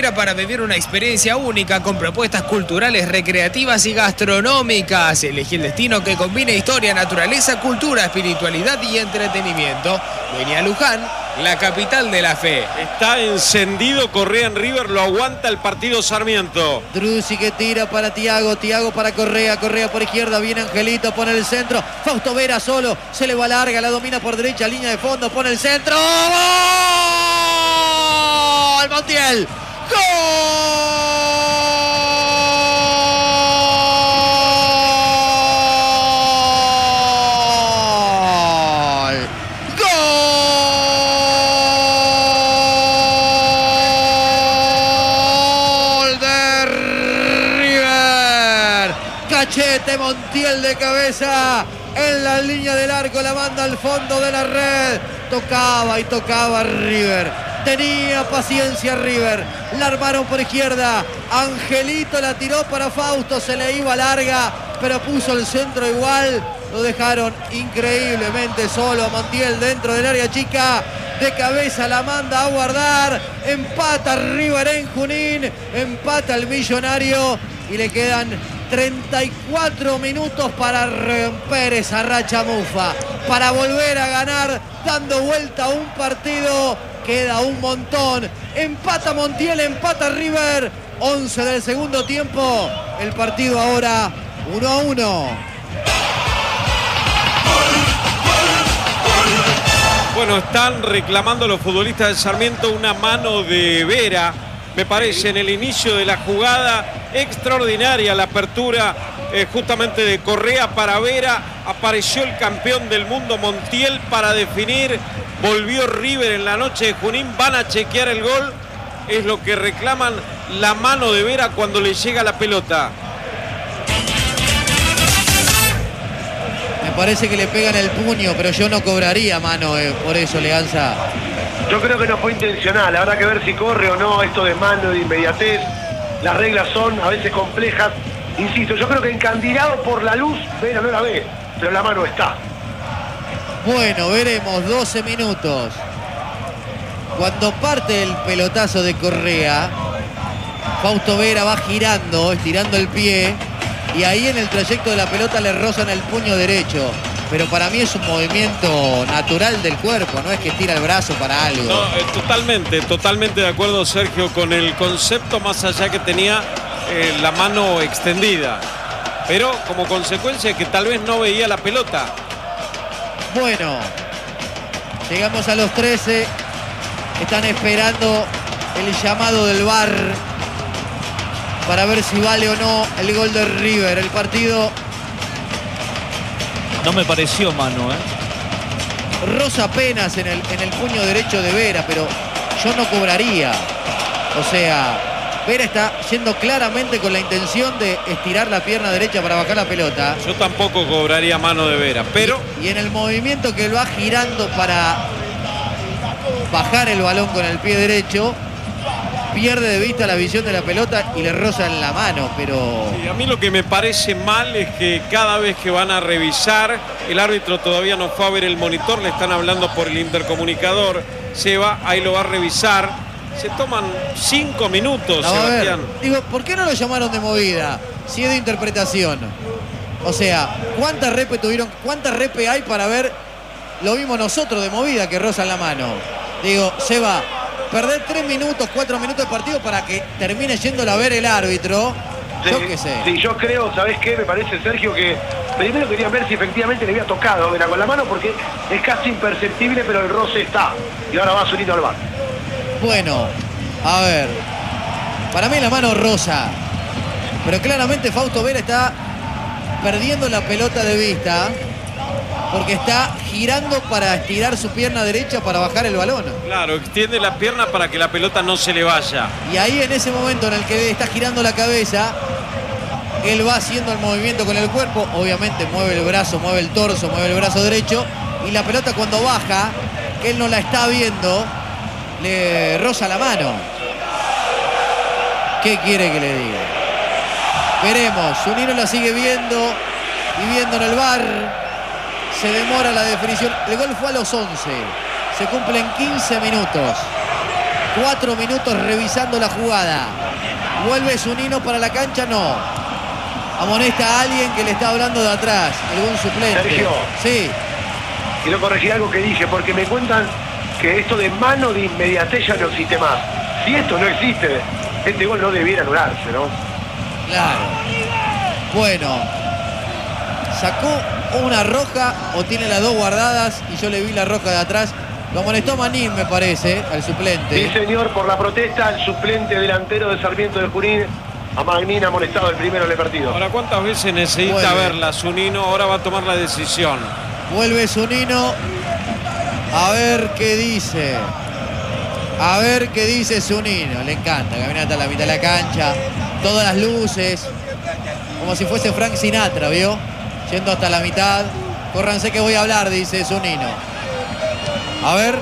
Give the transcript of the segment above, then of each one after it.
para vivir una experiencia única con propuestas culturales, recreativas y gastronómicas. Elegí el destino que combine historia, naturaleza, cultura, espiritualidad y entretenimiento. Vení a Luján, la capital de la fe. Está encendido Correa en River, lo aguanta el partido Sarmiento. Druzzi que tira para Thiago, Thiago para Correa, Correa por izquierda, viene Angelito, pone el centro. Fausto Vera solo, se le va larga, la domina por derecha, línea de fondo, pone el centro. ¡Gol! Montiel. ¡Gol! ¡Gol de River! Cachete Montiel de cabeza en la línea del arco, la manda al fondo de la red. Tocaba y tocaba River. Tenía paciencia River, la armaron por izquierda, Angelito la tiró para Fausto, se le iba larga, pero puso el centro igual, lo dejaron increíblemente solo a Montiel dentro del área chica, de cabeza la manda a guardar, empata River en Junín, empata el Millonario y le quedan 34 minutos para romper esa racha mufa, para volver a ganar, dando vuelta a un partido. Queda un montón. Empata Montiel, empata River. 11 del segundo tiempo. El partido ahora 1-1. Bueno, están reclamando los futbolistas de Sarmiento una mano de Vera. Me parece en el inicio de la jugada extraordinaria la apertura justamente de Correa para Vera. Apareció el campeón del mundo Montiel para definir. Volvió River en la noche de Junín. Van a chequear el gol. Es lo que reclaman, la mano de Vera cuando le llega la pelota. Me parece que le pegan el puño, pero yo no cobraría mano por eso, Leanza. Yo creo que no fue intencional. Habrá que ver si corre o no esto de mano, de inmediatez. Las reglas son a veces complejas. Insisto, yo creo que encandilado por la luz, Vera no la ve, pero la mano está. Bueno, veremos, 12 minutos. Cuando parte el pelotazo de Correa, Fausto Vera va girando, estirando el pie, y ahí en el trayecto de la pelota le rozan el puño derecho. Pero para mí es un movimiento natural del cuerpo, no es que estira el brazo para algo. No, totalmente de acuerdo, Sergio, con el concepto, más allá que tenía la mano extendida. Pero como consecuencia que tal vez no veía la pelota. Bueno, llegamos a los 13. Están esperando el llamado del VAR para ver si vale o no el gol de River. El partido... No me pareció mano, roza apenas en el puño derecho de Vera, pero yo no cobraría. O sea, Vera está yendo claramente con la intención de estirar la pierna derecha para bajar la pelota. Yo tampoco cobraría mano de Vera, pero... Y en el movimiento que él va girando para bajar el balón con el pie derecho, pierde de vista la visión de la pelota y le roza en la mano, pero... Sí, a mí lo que me parece mal es que cada vez que van a revisar, el árbitro todavía no fue a ver el monitor, le están hablando por el intercomunicador, se va, ahí lo va a revisar, se toman 5 minutos, Sebastián. Digo, ¿por qué no lo llamaron de movida? Si es de interpretación. O sea, ¿cuántas repes tuvieron? ¿Cuántas repes hay para ver? Lo vimos nosotros de movida que rozan la mano. Digo, Seba, perder 3 minutos, 4 minutos de partido para que termine yéndolo a ver el árbitro. Yo qué sé. Sí, yo creo, ¿sabés qué? Me parece, Sergio, que primero querían ver si efectivamente le había tocado a Vera con la mano, porque es casi imperceptible, pero el roce está. Y ahora va solito al bar. Bueno, a ver. Para mí la mano rosa. Pero claramente Fausto Vera está perdiendo la pelota de vista, porque está girando para estirar su pierna derecha para bajar el balón. Claro, extiende la pierna para que la pelota no se le vaya. Y ahí en ese momento en el que está girando la cabeza, él va haciendo el movimiento con el cuerpo, obviamente mueve el brazo, mueve el torso, mueve el brazo derecho, y la pelota cuando baja, que él no la está viendo, le roza la mano. ¿Qué quiere que le diga? Veremos, Zunino la sigue viendo y viendo en el VAR. Se demora la definición. El gol fue a los 11. Se cumplen 15 minutos. 4 minutos revisando la jugada. ¿Vuelve Zunino para la cancha? No. Amonesta a alguien que le está hablando de atrás. Algún suplente. Sergio. Sí. Quiero corregir algo que dije, porque me cuentan que esto de mano de inmediatez ya no existe más. Si esto no existe, este gol no debiera anularse, ¿no? Claro. Bueno. Sacó una roja o tiene las dos guardadas y yo le vi la roja de atrás. Lo amonestó Manín, me parece, al suplente. Sí, señor, por la protesta, el suplente delantero de Sarmiento de Junín, a Magnín, amonestado el primero del partido. Ahora, ¿cuántas veces necesita Vuelve. verla Zunino? Ahora va a tomar la decisión. Vuelve Zunino. A ver qué dice. A ver qué dice Zunino. Le encanta caminar hasta la mitad de la cancha. Todas las luces. Como si fuese Frank Sinatra, ¿vio? Yendo hasta la mitad. Córranse que voy a hablar, dice Zunino. A ver.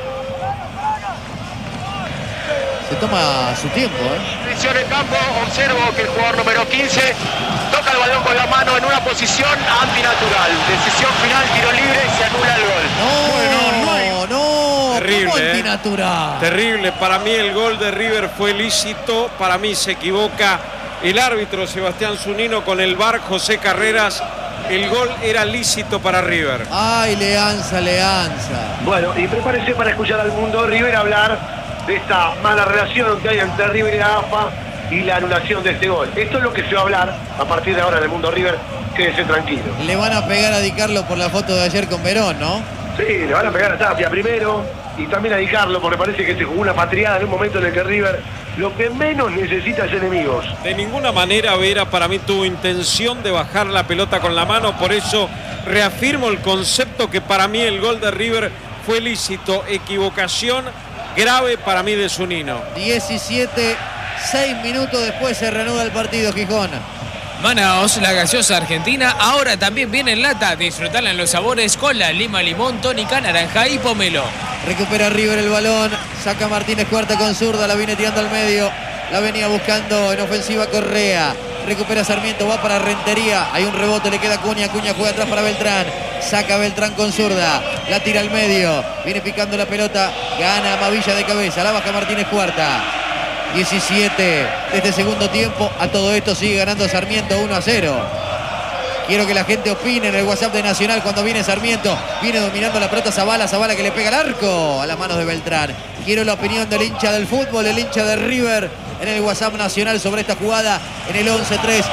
Se toma su tiempo, Posición en campo, observo que el jugador número 15 toca el balón con la mano en una posición antinatural. Decisión final, tiro libre, se anula el gol. No. Terrible, ¿Cómo antinatural? Terrible. Para mí el gol de River fue lícito. Para mí se equivoca el árbitro Sebastián Zunino con el VAR José Carreras. El gol era lícito para River. Ay, Leanza. Bueno, y prepárese para escuchar al Mundo River hablar de esta mala relación que hay entre River y la AFA y la anulación de este gol. Esto es lo que se va a hablar a partir de ahora en el Mundo River. Quédese tranquilo. Le van a pegar a Di Carlo por la foto de ayer con Verón, ¿no? Sí, le van a pegar a Tapia primero y también a Di Carlo, porque parece que se jugó una patriada en un momento en el que River lo que menos necesita es enemigos. De ninguna manera Vera para mí tuvo intención de bajar la pelota con la mano, por eso reafirmo el concepto que para mí el gol de River fue lícito. Equivocación grave para mí de Zunino. 17, 6 minutos después se reanuda el partido, Gijón. Manaos, la gaseosa argentina, ahora también viene en lata. Disfrutarla en los sabores cola, lima, limón, tónica, naranja y pomelo. Recupera River el balón, saca Martínez Cuarta con zurda, la viene tirando al medio, la venía buscando en ofensiva Correa. Recupera Sarmiento, va para Rentería, hay un rebote, le queda Acuña, Acuña juega atrás para Beltrán, saca Beltrán con zurda, la tira al medio, viene picando la pelota, gana Mavilla de cabeza, la baja Martínez Cuarta. 17 de este segundo tiempo, a todo esto sigue ganando Sarmiento 1-0. Quiero que la gente opine en el WhatsApp de Nacional cuando viene Sarmiento. Viene dominando la pelota Zabala, Zabala que le pega al arco a las manos de Beltrán. Quiero la opinión del hincha del fútbol, el hincha de River en el WhatsApp Nacional sobre esta jugada en el 11-3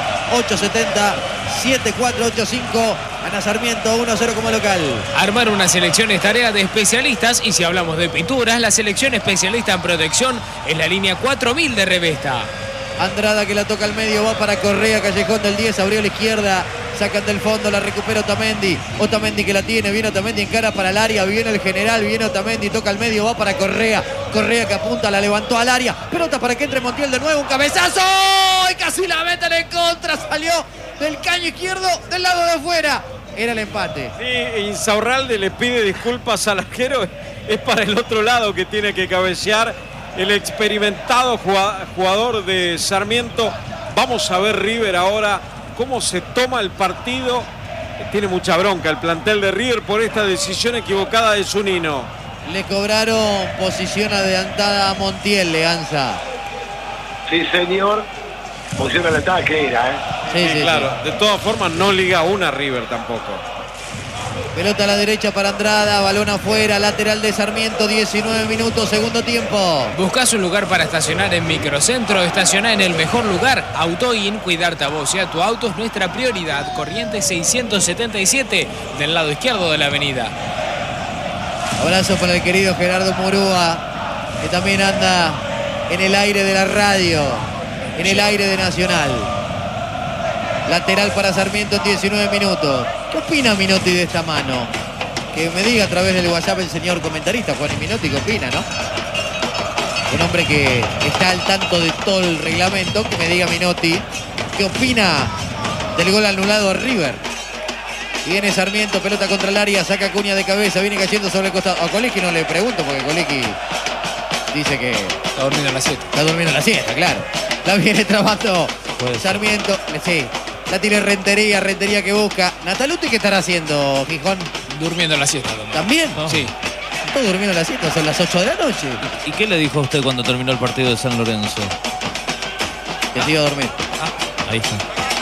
870-7485. Gana Sarmiento 1-0 como local. Armar una selección es tarea de especialistas y si hablamos de pinturas, la selección especialista en protección es la línea 4000 de Revesta. Andrada que la toca al medio, va para Correa, Callejón del 10, abrió a la izquierda, sacan del fondo, la recupera Otamendi. Otamendi que la tiene, viene Otamendi en cara para el área, viene el general, viene Otamendi, toca al medio, va para Correa. Correa que apunta, la levantó al área, pelota para que entre Montiel de nuevo, un cabezazo y casi la meten en contra, salió del caño izquierdo del lado de afuera. Era el empate. Sí, Insaurralde le pide disculpas al arquero, es para el otro lado que tiene que cabecear el experimentado jugador de Sarmiento. Vamos a ver River ahora cómo se toma el partido. Tiene mucha bronca el plantel de River por esta decisión equivocada de Zunino. Le cobraron posición adelantada a Montiel, Leanza. Sí, señor. Posición adelantada que era, Sí, claro. De todas formas no liga una River tampoco. Pelota a la derecha para Andrada, balón afuera, lateral de Sarmiento, 19 minutos, segundo tiempo. ¿Buscas un lugar para estacionar en Microcentro? Estaciona en el mejor lugar. Autoin, cuidarte a vos y a tu auto es nuestra prioridad. Corrientes 677 del lado izquierdo de la avenida. Abrazo para el querido Gerardo Murúa, que también anda en el aire de la radio, en el aire de Nacional. Lateral para Sarmiento en 19 minutos. ¿Qué opina Minotti de esta mano? Que me diga a través del WhatsApp el señor comentarista, Juan Minotti, ¿qué opina, no? Un hombre que está al tanto de todo el reglamento, que me diga Minotti, ¿qué opina del gol anulado a River? Viene Sarmiento, pelota contra el área, saca Acuña de cabeza, viene cayendo sobre el costado. A Colequi no le pregunto porque Colequi dice que Está durmiendo en la siesta. está durmiendo la siesta, claro. La viene trabajando Sarmiento, sí. La tiene Rentería, Rentería que busca. Nataluti, ¿qué estará haciendo, Gijón? Durmiendo en la siesta. ¿También? Sí. Todos durmieron la siesta, son las 8 de la noche. ¿Y qué le dijo a usted cuando terminó el partido de San Lorenzo? Que se iba a dormir. Ahí está.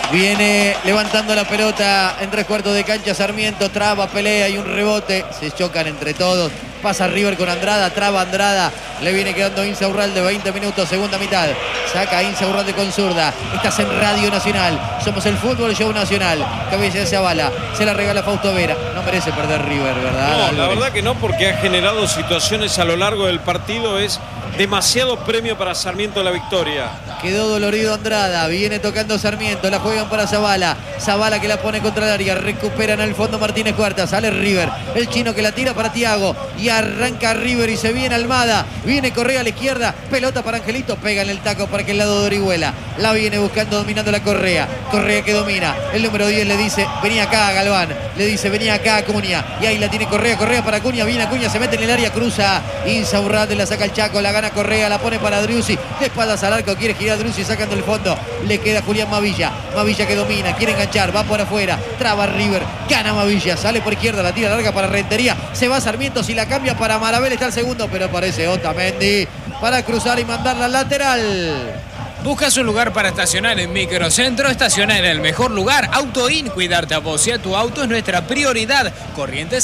Viene levantando la pelota en 3/4 de cancha Sarmiento, traba, pelea y un rebote. Se chocan entre todos. Pasa River con Andrada, traba Andrada. Le viene quedando Insaurralde, 20 minutos, segunda mitad. Saca Insaurralde con zurda. Estás en Radio Nacional. Somos el Fútbol Show Nacional. Cabeza de Zavala. Se la regala Fausto Vera. No merece perder River, ¿verdad? No, Álvarez? la verdad que no, porque ha generado situaciones a lo largo del partido. Es demasiado premio para Sarmiento la victoria. Quedó dolorido Andrada, viene tocando Sarmiento, la juegan para Zavala. Zavala que la pone contra el área, recuperan al fondo Martínez Cuarta, sale River, el chino que la tira para Thiago y arranca River y se viene Almada. Viene Correa a la izquierda, pelota para Angelito, pega en el taco para que el lado de Orihuela. La viene buscando, dominando la Correa. Correa que domina, el número 10 le dice, vení acá Galván, le dice, vení acá Acuña. Y ahí la tiene Correa, Correa para Acuña, viene Acuña, se mete en el área, cruza Insaurralde, la saca el Chaco, la gana Correa, la pone para Driussi, de espaldas al arco, quiere girar Driussi sacando el fondo, le queda Julián Mavilla. Mavilla que domina, quiere enganchar, va por afuera, traba River, gana Mavilla, sale por izquierda, la tira larga para Rentería, se va Sarmiento, si la cambia para Marabel está el segundo, pero aparece Otamendi para cruzar y mandarla al lateral. ¿Buscas un lugar para estacionar en Microcentro? Estaciona en el mejor lugar. AutoIn, cuidarte a vos y a tu auto es nuestra prioridad. Corrientes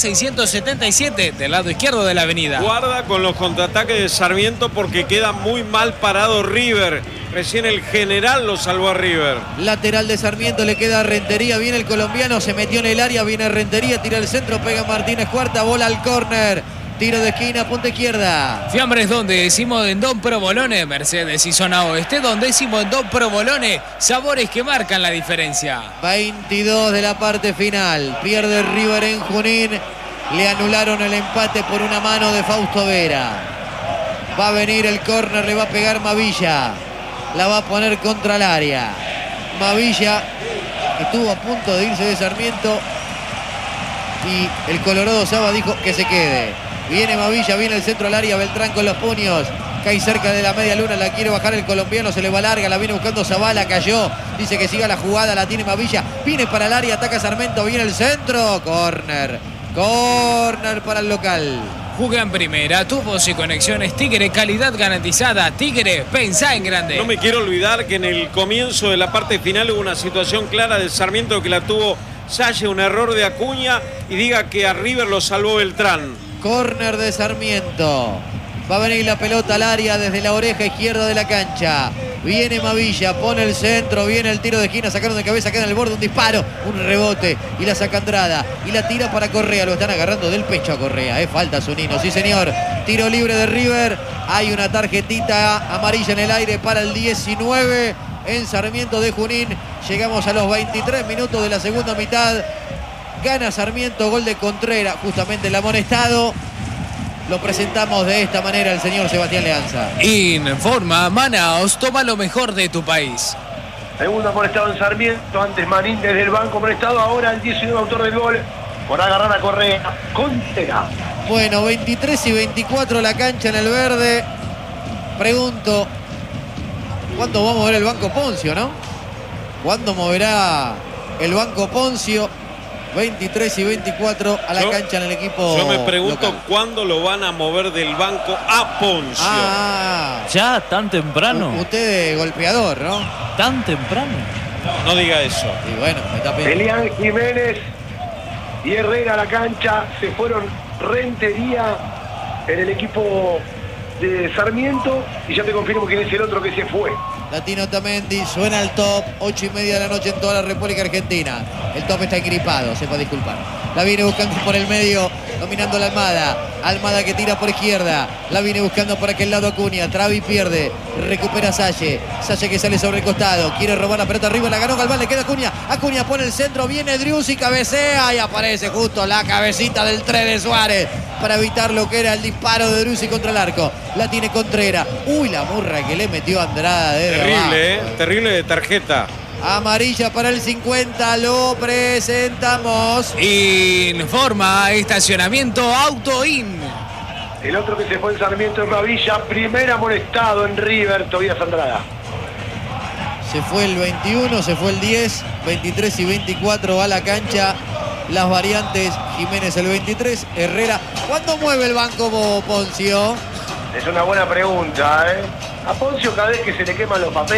677, del lado izquierdo de la avenida. Guarda con los contraataques de Sarmiento porque queda muy mal parado River. Recién el general lo salvó a River. Lateral de Sarmiento, le queda a Rentería, viene el colombiano, se metió en el área, viene Rentería, tira el centro, pega Martínez Cuarta, bola al córner. Tiro de esquina, punta izquierda. Fiambres donde decimos en Don Provolone, Mercedes y Zona Oeste, donde decimos en Don Provolone, sabores que marcan la diferencia. 22 de la parte final. Pierde River en Junín. Le anularon el empate por una mano de Fausto Vera. Va a venir el córner, le va a pegar Mavilla. La va a poner contra el área. Mavilla estuvo a punto de irse de Sarmiento. Y el Colorado Saba dijo que se quede. Viene Mavilla, viene el centro al área, Beltrán con los puños. Cae cerca de la media luna, la quiere bajar el colombiano, se le va larga, la viene buscando Zavala, cayó. Dice que siga la jugada, la tiene Mavilla. Viene para el área, ataca Sarmiento, viene el centro. Córner. Córner para el local. Juega en primera, tubos y conexiones Tigre, calidad garantizada. Tigre, pensá en grande. No me quiero olvidar que en el comienzo de la parte final hubo una situación clara de Sarmiento que la tuvo Salle, un error de Acuña y diga que a River lo salvó Beltrán. Córner de Sarmiento. Va a venir la pelota al área desde la oreja izquierda de la cancha. Viene Mavilla, pone el centro, viene el tiro de esquina, sacaron de cabeza, queda en el borde, un disparo, un rebote y la saca Andrada y la tira para Correa, lo están agarrando del pecho a Correa, falta Zunino, sí señor, tiro libre de River, hay una tarjetita amarilla en el aire para el 19 en Sarmiento de Junín, llegamos a los 23 minutos de la segunda mitad, gana Sarmiento, gol de Contreras, justamente el amonestado. Lo presentamos de esta manera el señor Sebastián Leanza. Informa Manaos, toma lo mejor de tu país. Segundo amonestado en Sarmiento, antes Manín desde el banco amonestado, ahora el 19 autor del gol por agarrar a Correa. Contreras. Bueno, 23 y 24 la cancha en el verde. Pregunto, ¿cuándo va a mover el banco Poncio, no? ¿Cuándo moverá el banco Poncio? 23 y 24 a la cancha en el equipo. Yo me pregunto local. cuándo lo van a mover del banco a Poncio. ¿Ya? ¿Tan temprano? Usted es golpeador, ¿no? ¿Tan temprano? No diga eso. Y bueno, me está pidiendo. Elian Jiménez y Herrera a la cancha. Se fueron Rentería en el equipo de Sarmiento. Y ya te confirmo quién es el otro que se fue. Latino Otamendi, suena el top, 8:30 de la noche en toda la República Argentina. El top está engripado, sepa disculpar. La viene buscando por el medio, dominando la Almada. Almada que tira por izquierda. La viene buscando por aquel lado Acuña. Traba y pierde. Recupera Salle. Salle que sale sobre el costado. Quiere robar la pelota arriba. La ganó Galván. Le queda Acuña. Acuña pone el centro. Viene Driussi, cabecea y aparece justo la cabecita del 3 de Suárez para evitar lo que era el disparo de Driussi contra el arco. La tiene Contreras. Uy, la murra que le metió Andrada. Terrible, terrible de tarjeta. Amarilla para el 50, lo presentamos. Informa estacionamiento AutoIn. El otro que se fue en Sarmiento es Mavilla, primer amonestado en River, Tobías Andrada. Se fue el 21, se fue el 10, 23 y 24 a la cancha. Las variantes, Jiménez el 23, Herrera ¿Cuándo mueve el banco Poncio? Es una buena pregunta, ¿eh? A Poncio cada vez que se le queman los papeles